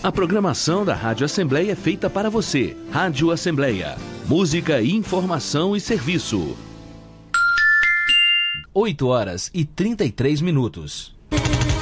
A programação da Rádio Assembleia é feita para você. Rádio Assembleia. Música, informação e serviço. 8h33.